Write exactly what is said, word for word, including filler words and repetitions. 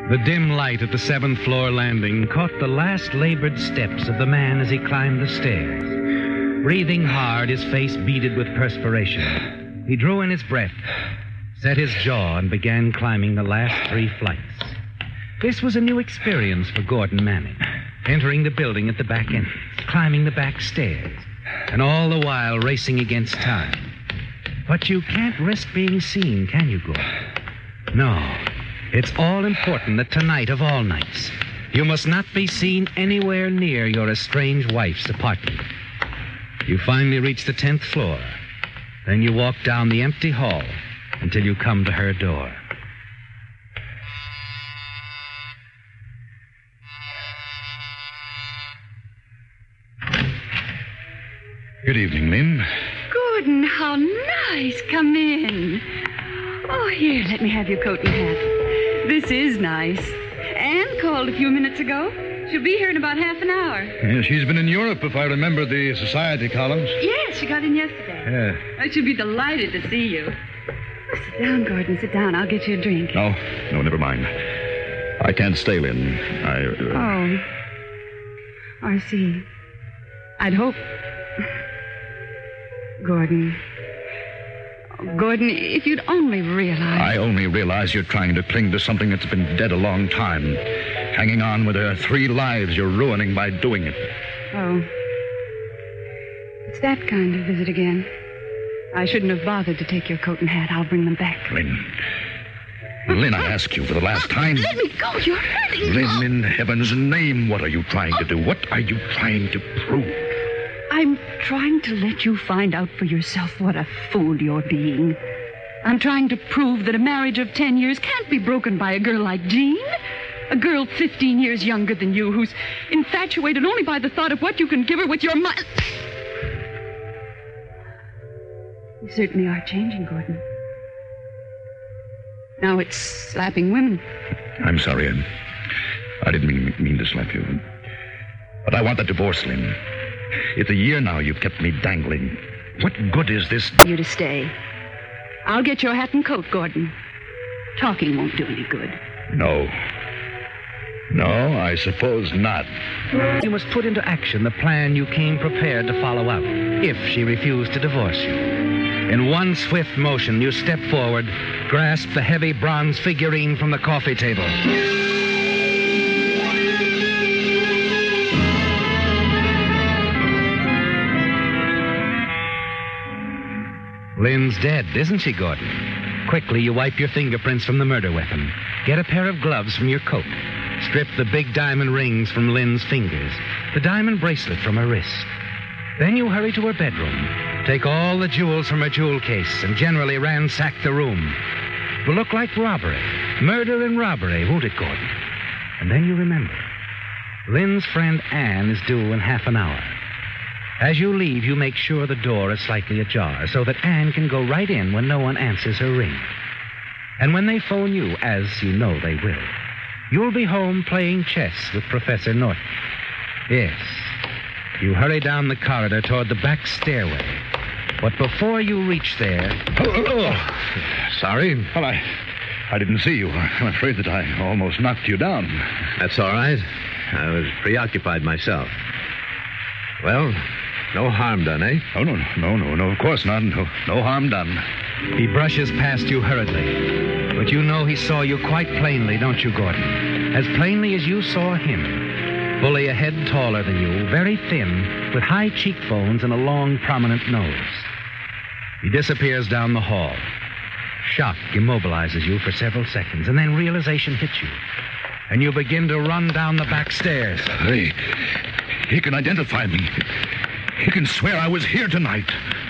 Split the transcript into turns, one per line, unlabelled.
The dim light at the seventh floor landing caught the last labored steps of the man as he climbed the stairs. Breathing hard, his face beaded with perspiration. He drew in his breath, set his jaw, and began climbing the last three flights. This was a new experience for Gordon Manning, entering the building at the back entrance, climbing the back stairs, and all the while racing against time. But you can't risk being seen, can you, Gordon? No. It's all important that tonight of all nights, you must not be seen anywhere near your estranged wife's apartment. You finally reach the tenth floor. Then you walk down the empty hall until you come to her door.
Good evening, Lynn.
Gordon, how nice. Come in. Oh, here, let me have your coat and hat. This is nice. Anne called a few minutes ago. She'll be here in about half an hour.
Yeah, she's been in Europe, if I remember the society columns.
Yes, she got in yesterday.
Yeah.
I should be delighted to see you. Oh, sit down, Gordon, sit down. I'll get you a drink.
No, no, never mind. I can't stay, Lynn. I... Uh...
Oh. I see. I'd hope... Gordon... Gordon, if you'd only realize...
I only realize you're trying to cling to something that's been dead a long time. Hanging on with her three lives you're ruining by doing it.
Oh. It's that kind of visit again. I shouldn't have bothered to take your coat and hat. I'll bring them back.
Lynn. Lynn, I ask you for the last time.
Let me go. You're hurting me.
Lynn, in heaven's name, what are you trying to do? What are you trying to prove?
I'm trying to let you find out for yourself what a fool you're being. I'm trying to prove that a marriage of ten years can't be broken by a girl like Jean. A girl fifteen years younger than you who's infatuated only by the thought of what you can give her with your mind. You certainly are changing, Gordon. Now it's slapping women.
I'm sorry. I, I didn't mean, mean to slap you. But I want the divorce, Lynn. It's a year now you've kept me dangling. What good is this?
You to stay. I'll get your hat and coat, Gordon. Talking won't do any good.
No. No, I suppose not.
You must put into action the plan you came prepared to follow up, if she refused to divorce you. In one swift motion, you step forward, grasp the heavy bronze figurine from the coffee table. Lynn's dead, isn't she, Gordon? Quickly, you wipe your fingerprints from the murder weapon. Get a pair of gloves from your coat. Strip the big diamond rings from Lynn's fingers. The diamond bracelet from her wrist. Then you hurry to her bedroom. Take all the jewels from her jewel case and generally ransack the room. It will look like robbery. Murder and robbery, won't it, Gordon? And then you remember. Lynn's friend Anne is due in half an hour. As you leave, you make sure the door is slightly ajar so that Anne can go right in when no one answers her ring. And when they phone you, as you know they will, you'll be home playing chess with Professor Norton. Yes. You hurry down the corridor toward the back stairway. But before you reach there...
Oh, oh, oh. Sorry. Well, I, I didn't see you. I'm afraid that I almost knocked you down.
That's all right. I was preoccupied myself. Well, no harm done, eh?
Oh, no, no, no, no, of course not. No, no harm done.
He brushes past you hurriedly. But you know he saw you quite plainly, don't you, Gordon? As plainly as you saw him. Fully a head taller than you, very thin, with high cheekbones and a long, prominent nose. He disappears down the hall. Shock immobilizes you for several seconds, and then realization hits you. And you begin to run down the back stairs.
Hey, he can identify me. He can swear I was here tonight.